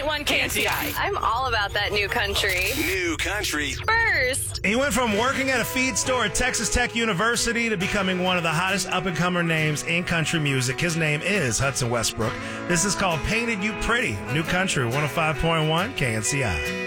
105.1 KNCI. I'm all about that new country. New country. First. He went from working at a feed store at Texas Tech University to becoming one of the hottest up-and-comer names in country music. His name is Hudson Westbrook. This is called Painted You Pretty. New country, 105.1 KNCI.